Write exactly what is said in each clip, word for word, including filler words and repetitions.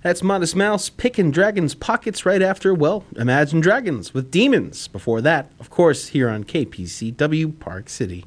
That's Modest Mouse picking Dragons' pockets right after, well, Imagine Dragons with Demons. Before that, of course, here on K P C W Park City.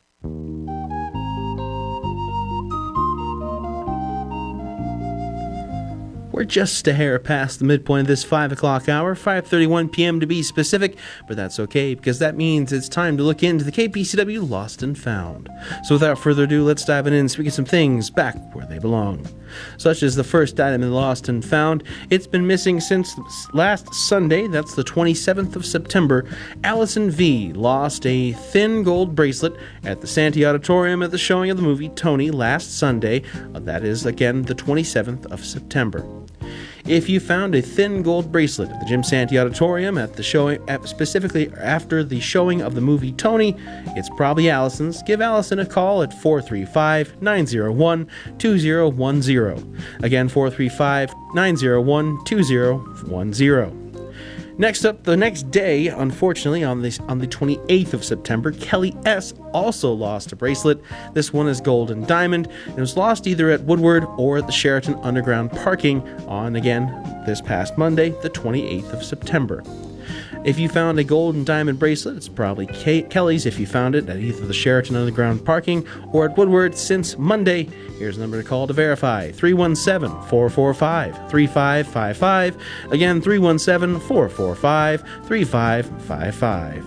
We're just a hair past the midpoint of this five o'clock hour, five thirty-one p.m. to be specific, but that's okay because that means it's time to look into the K P C W Lost and Found. So without further ado, let's dive in and speak of some things back where they belong. Such as the first item in the Lost and Found. It's been missing since last Sunday, that's the twenty-seventh of September. Allison V. lost a thin gold bracelet at the Santee Auditorium at the showing of the movie Tony last Sunday. That is, again, the twenty-seventh of September. If you found a thin gold bracelet at the Jim Santee Auditorium at the showing, specifically after the showing of the movie Tony, it's probably Allison's. Give Allison a call at four three five, nine zero one, two zero one zero. Again, four three five, nine zero one, two zero one zero. Next up, the next day, unfortunately, on the, on the twenty-eighth of September, Kelly S. also lost a bracelet. This one is gold and diamond. It was lost either at Woodward or at the Sheraton Underground parking on, again, this past Monday, the twenty-eighth of September. If you found a gold and diamond bracelet, it's probably K- Kelly's if you found it at either the Sheraton Underground parking or at Woodward since Monday. Here's the number to call to verify, three one seven, four four five, three five five five. Again, three one seven, four four five, three five five five.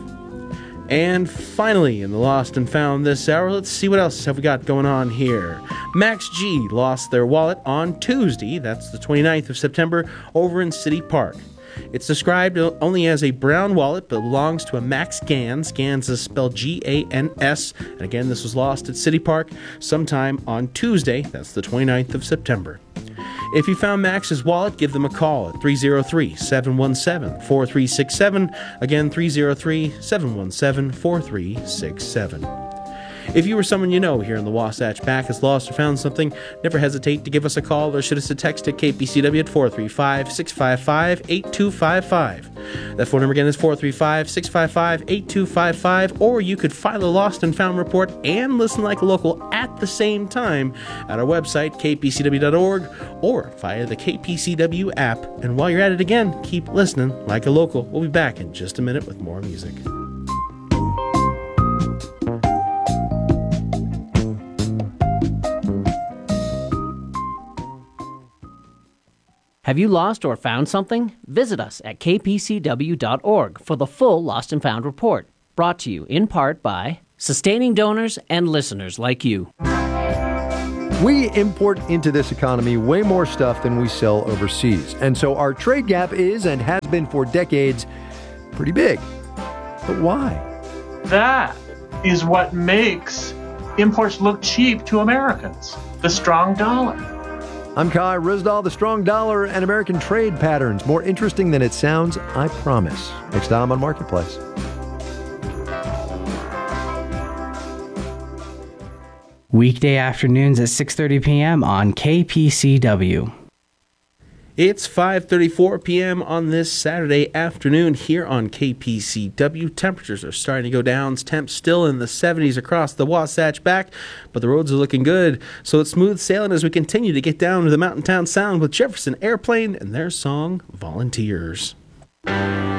And finally, in the Lost and Found this hour, let's see what else have we got going on here. Max G lost their wallet on Tuesday, that's the twenty-ninth of September, over in City Park. It's described only as a brown wallet, but belongs to a Max Gans. Gans is spelled G A N S. And again, this was lost at City Park sometime on Tuesday. That's the twenty-ninth of September. If you found Max's wallet, give them a call at three oh three, seven one seven, four three six seven. Again, three oh three, seven one seven, four three six seven. If you or someone you know here in the Wasatch Back has lost or found something, never hesitate to give us a call or shoot us a text at K P C W at four three five, six five five, eight two five five. That phone number again is four three five, six five five, eight two five five, or you could file a Lost and Found report and listen like a local at the same time at our website, k p c w dot org, or via the K P C W app. And while you're at it again, keep listening like a local. We'll be back in just a minute with more music. Have you lost or found something? Visit us at k p c w dot org for the full Lost and Found report. Brought to you in part by sustaining donors and listeners like you. We import into this economy way more stuff than we sell overseas. And so our trade gap is, and has been for decades, pretty big. But why? That is what makes imports look cheap to Americans. The strong dollar. I'm Kai Risdahl. The strong dollar and American trade patterns. More interesting than it sounds, I promise. Next time on Marketplace. Weekday afternoons at six thirty p.m. on K P C W. It's five thirty-four p.m. on this Saturday afternoon here on K P C W. Temperatures are starting to go down. Temps still in the seventies across the Wasatch Back, but the roads are looking good. So it's smooth sailing as we continue to get down to the Mountain Town Sound with Jefferson Airplane and their song, Volunteers.